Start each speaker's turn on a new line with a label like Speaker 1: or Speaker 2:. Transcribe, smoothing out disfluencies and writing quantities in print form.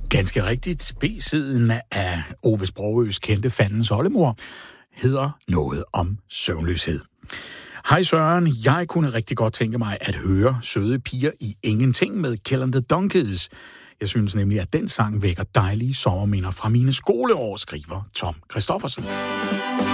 Speaker 1: Ganske rigtigt. B-siden af Ove Sprogøes kendte Fandens oldemor hedder noget om søvnløshed. Hej Søren, jeg kunne rigtig godt tænke mig at høre Søde piger i ingenting med Kill and the Donkeys. Jeg synes nemlig, at den sang vækker dejlige sommerminder fra mine skoleår, skriver Tom Christoffersen.